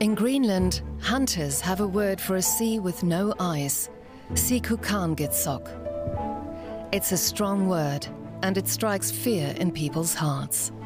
In Greenland, hunters have a word for a sea with no ice, Sikukaangitsok. It's a strong word, and it strikes fear in people's hearts.